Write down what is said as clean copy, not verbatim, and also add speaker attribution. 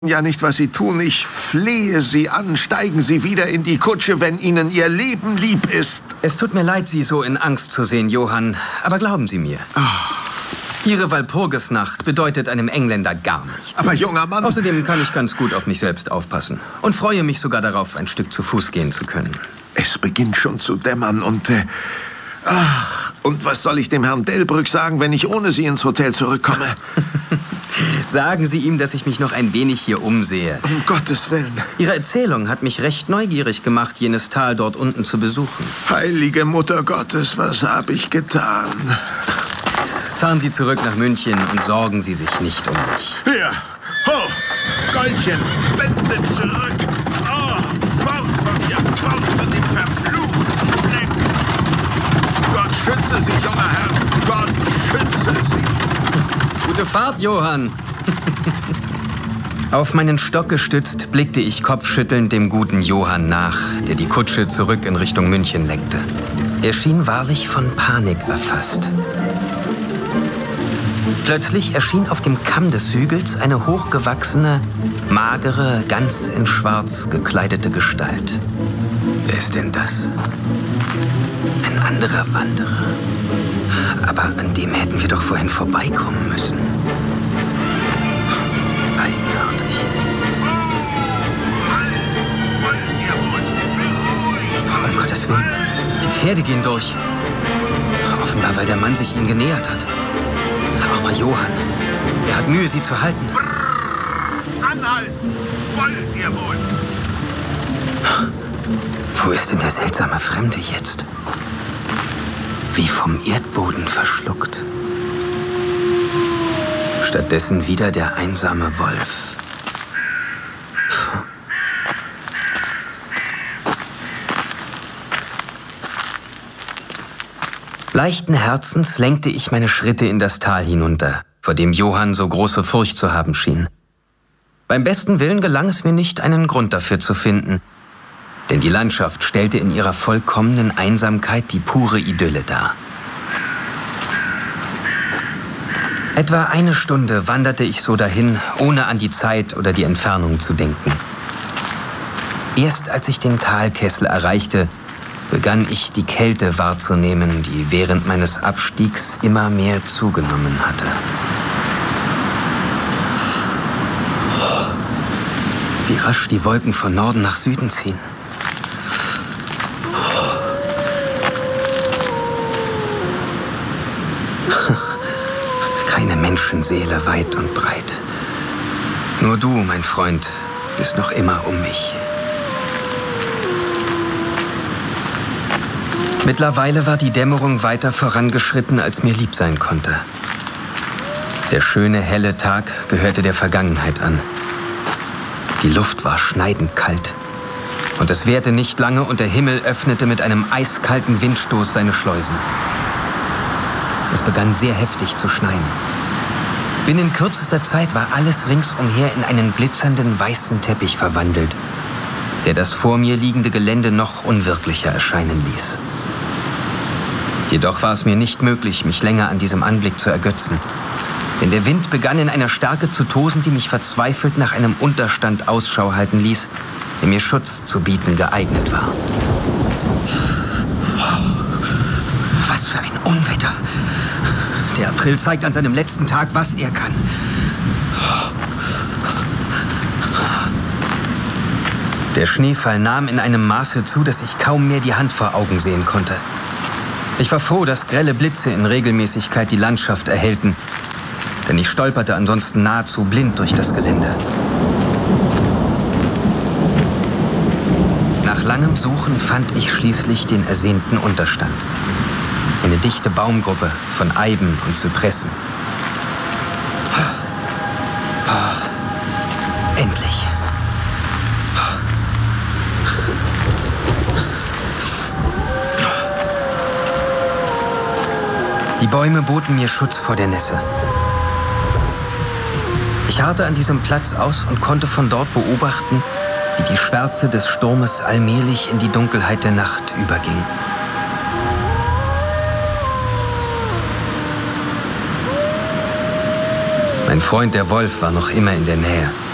Speaker 1: Ja nicht, was Sie tun. Ich flehe Sie an. Steigen Sie wieder in die Kutsche, wenn Ihnen Ihr Leben lieb ist.
Speaker 2: Es tut mir leid, Sie so in Angst zu sehen, Johann. Aber glauben Sie mir. Ihre Walpurgisnacht bedeutet einem Engländer gar nichts.
Speaker 1: Aber junger Mann...
Speaker 2: Außerdem kann ich ganz gut auf mich selbst aufpassen. Und freue mich sogar darauf, ein Stück zu Fuß gehen zu können.
Speaker 1: Es beginnt schon zu dämmern und... und was soll ich dem Herrn Delbrück sagen, wenn ich ohne Sie ins Hotel zurückkomme?
Speaker 2: Sagen Sie ihm, dass ich mich noch ein wenig hier umsehe.
Speaker 1: Um Gottes Willen.
Speaker 2: Ihre Erzählung hat mich recht neugierig gemacht, jenes Tal dort unten zu besuchen.
Speaker 1: Heilige Mutter Gottes, was habe ich getan?
Speaker 2: Fahren Sie zurück nach München und sorgen Sie sich nicht um mich.
Speaker 1: Hier, ho, Goldchen, wende zurück. Oh, fort von dem verfluchten Fleck. Gott schütze Sie, junger Herr, Gott schütze Sie.
Speaker 2: Gute Fahrt, Johann. Auf meinen Stock gestützt blickte ich kopfschüttelnd dem guten Johann nach, der die Kutsche zurück in Richtung München lenkte. Er schien wahrlich von Panik erfasst. Plötzlich erschien auf dem Kamm des Hügels eine hochgewachsene, magere, ganz in Schwarz gekleidete Gestalt. Wer ist denn das? Ein anderer Wanderer. Aber an dem hätten wir doch vorhin vorbeikommen müssen. Eigenartig. Um Gottes Willen, die Pferde gehen durch. Offenbar, weil der Mann sich ihnen genähert hat. Armer Johann. Er hat Mühe, sie zu halten.
Speaker 1: Anhalten! Wollt ihr wohl?
Speaker 2: Wo ist denn der seltsame Fremde jetzt? Wie vom Erdboden verschluckt. Stattdessen wieder der einsame Wolf. Leichten Herzens lenkte ich meine Schritte in das Tal hinunter, vor dem Johann so große Furcht zu haben schien. Beim besten Willen gelang es mir nicht, einen Grund dafür zu finden, denn die Landschaft stellte in ihrer vollkommenen Einsamkeit die pure Idylle dar. Etwa eine Stunde wanderte ich so dahin, ohne an die Zeit oder die Entfernung zu denken. Erst als ich den Talkessel erreichte, begann ich die Kälte wahrzunehmen, die während meines Abstiegs immer mehr zugenommen hatte. Wie rasch die Wolken von Norden nach Süden ziehen. Keine Menschenseele weit und breit. Nur du, mein Freund, bist noch immer um mich. Mittlerweile war die Dämmerung weiter vorangeschritten, als mir lieb sein konnte. Der schöne, helle Tag gehörte der Vergangenheit an. Die Luft war schneidend kalt. Und es währte nicht lange und der Himmel öffnete mit einem eiskalten Windstoß seine Schleusen. Es begann sehr heftig zu schneien. Binnen kürzester Zeit war alles ringsumher in einen glitzernden weißen Teppich verwandelt, der das vor mir liegende Gelände noch unwirklicher erscheinen ließ. Jedoch war es mir nicht möglich, mich länger an diesem Anblick zu ergötzen. Denn der Wind begann in einer Stärke zu tosen, die mich verzweifelt nach einem Unterstand Ausschau halten ließ, der mir Schutz zu bieten geeignet war. Was für ein Unwetter! Der April zeigt an seinem letzten Tag, was er kann. Der Schneefall nahm in einem Maße zu, dass ich kaum mehr die Hand vor Augen sehen konnte. Ich war froh, dass grelle Blitze in Regelmäßigkeit die Landschaft erhellten, denn ich stolperte ansonsten nahezu blind durch das Gelände. Nach langem Suchen fand ich schließlich den ersehnten Unterstand. Eine dichte Baumgruppe von Eiben und Zypressen. Endlich. Die Bäume boten mir Schutz vor der Nässe. Ich harrte an diesem Platz aus und konnte von dort beobachten, wie die Schwärze des Sturmes allmählich in die Dunkelheit der Nacht überging. Mein Freund der Wolf war noch immer in der Nähe.